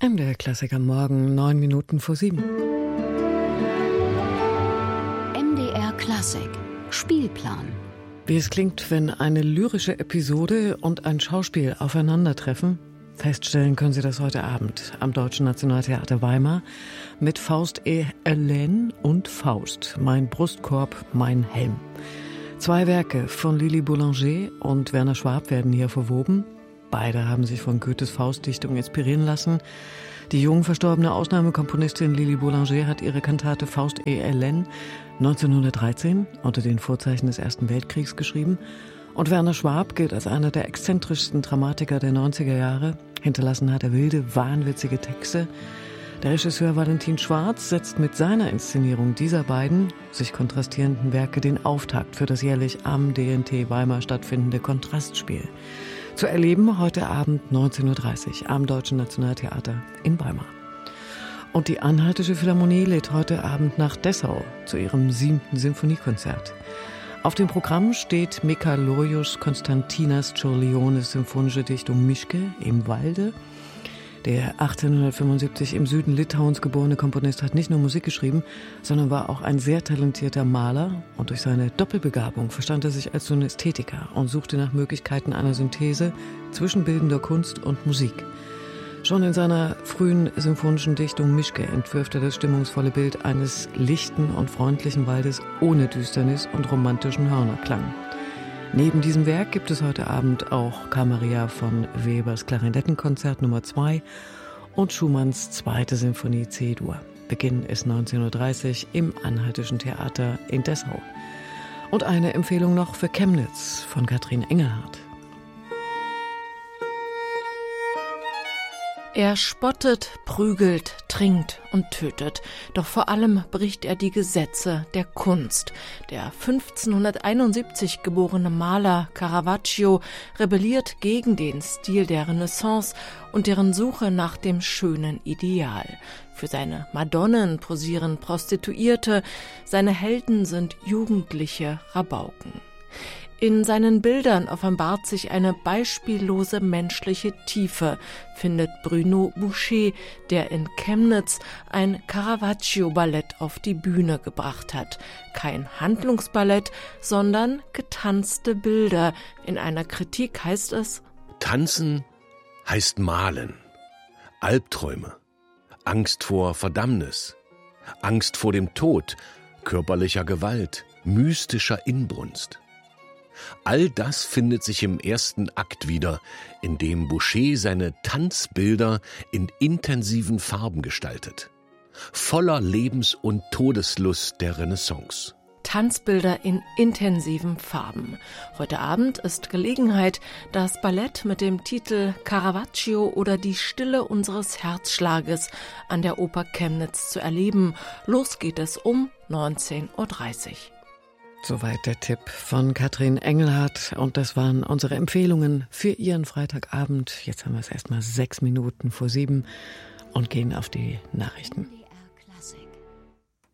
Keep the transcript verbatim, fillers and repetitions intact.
M D R Klassik am Morgen, neun Minuten vor sieben. M D R Klassik Spielplan. Wie es klingt, wenn eine lyrische Episode und ein Schauspiel aufeinandertreffen. Feststellen können Sie das heute Abend am Deutschen Nationaltheater Weimar mit Faust et Hélène und Faust, mein Brustkorb, mein Helm. Zwei Werke von Lili Boulanger und Werner Schwab werden hier verwoben. Beide haben sich von Goethes Faustdichtung inspirieren lassen. Die jung verstorbene Ausnahmekomponistin Lili Boulanger hat ihre Kantate Faust et Hélène neunzehnhundertdreizehn unter den Vorzeichen des Ersten Weltkriegs geschrieben. Und Werner Schwab gilt als einer der exzentrischsten Dramatiker der neunziger Jahre. Hinterlassen hat er wilde, wahnwitzige Texte. Der Regisseur Valentin Schwarz setzt mit seiner Inszenierung dieser beiden, sich kontrastierenden Werke den Auftakt für das jährlich am D N T Weimar stattfindende Kontrastspiel. Zu erleben heute Abend neunzehn Uhr dreißig am Deutschen Nationaltheater in Weimar. Und die Anhaltische Philharmonie lädt heute Abend nach Dessau zu ihrem siebten Sinfoniekonzert. Auf dem Programm steht Mikalojus Konstantinas Čiurlionis symphonische Dichtung Miške im Walde. Der achtzehnhundertfünfundsiebzig im Süden Litauens geborene Komponist hat nicht nur Musik geschrieben, sondern war auch ein sehr talentierter Maler. Und durch seine Doppelbegabung verstand er sich als Synästhetiker und suchte nach Möglichkeiten einer Synthese zwischen bildender Kunst und Musik. Schon in seiner frühen symphonischen Dichtung Miške entwirft er das stimmungsvolle Bild eines lichten und freundlichen Waldes ohne Düsternis und romantischen Hörnerklang. Neben diesem Werk gibt es heute Abend auch K-Maria von Webers Klarinettenkonzert Nummer zwei und Schumanns zweite Sinfonie C-Dur. Beginn ist neunzehn Uhr dreißig im Anhaltischen Theater in Dessau. Und eine Empfehlung noch für Chemnitz von Katrin Engelhardt. Er spottet, prügelt, trinkt und tötet. Doch vor allem bricht er die Gesetze der Kunst. Der fünfzehnhunderteinundsiebzig geborene Maler Caravaggio rebelliert gegen den Stil der Renaissance und deren Suche nach dem schönen Ideal. Für seine Madonnen posieren Prostituierte, seine Helden sind jugendliche Rabauken. In seinen Bildern offenbart sich eine beispiellose menschliche Tiefe, findet Bruno Boucher, der in Chemnitz ein Caravaggio-Ballett auf die Bühne gebracht hat. Kein Handlungsballett, sondern getanzte Bilder. In einer Kritik heißt es: Tanzen heißt malen, Albträume, Angst vor Verdammnis, Angst vor dem Tod, körperlicher Gewalt, mystischer Inbrunst. All das findet sich im ersten Akt wieder, in dem Boucher seine Tanzbilder in intensiven Farben gestaltet. Voller Lebens- und Todeslust der Renaissance. Tanzbilder in intensiven Farben. Heute Abend ist Gelegenheit, das Ballett mit dem Titel Caravaggio oder die Stille unseres Herzschlages an der Oper Chemnitz zu erleben. Los geht es um neunzehn Uhr dreißig. Soweit der Tipp von Katrin Engelhardt. Und das waren unsere Empfehlungen für Ihren Freitagabend. Jetzt haben wir es erstmal sechs Minuten vor sieben und gehen auf die Nachrichten.